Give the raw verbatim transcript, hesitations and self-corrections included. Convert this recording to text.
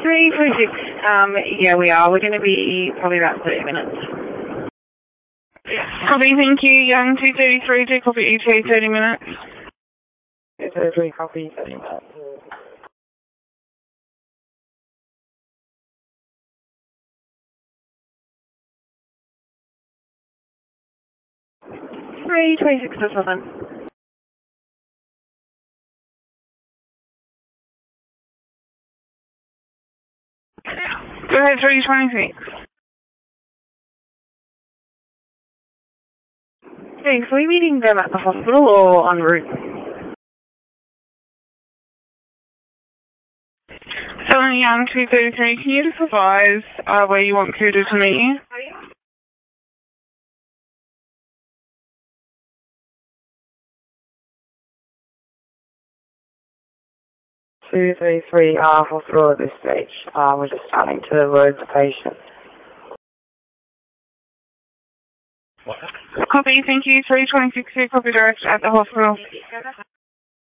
three twenty-six, um, yeah, we are. We're going to be probably about thirty minutes. Copy, thank you. Young two thirty-three, do copy E T, thirty minutes. two thirty-three, copy, thirty minutes. three twenty-six to seven. Go ahead, three twenty-six. Thanks. Are we meeting them at the hospital or en route? Selling Young two thirty-three, can you just advise uh, where you want Kuda to meet you? two thirty-three, uh, hospital at this stage. Uh, we're just starting to load the patient. Copy, thank you. three twenty-six, copy direct at the hospital.